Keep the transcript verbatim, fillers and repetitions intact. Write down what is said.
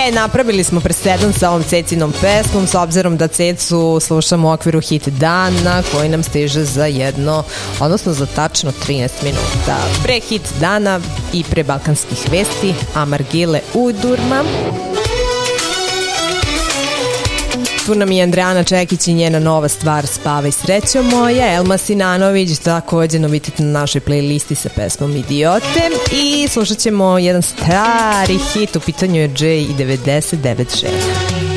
E, napravili smo presedan sa ovom Cecinom pesmom, s obzirom da Cecu slušamo u okviru hit dana koji nam stiže za jedno, odnosno za tačno trinaest minuta. Pre hit dana i pre balkanskih vesti, Amargile Udurma. Tu nam je Andreana Čekić i njena nova stvar Spavaj srećo moja, Elma Sinanović, takođe novitet na našoj playlisti sa pesmom Idiote, i slušat ćemo jedan stari hit, u pitanju je J i devedeset devet šest.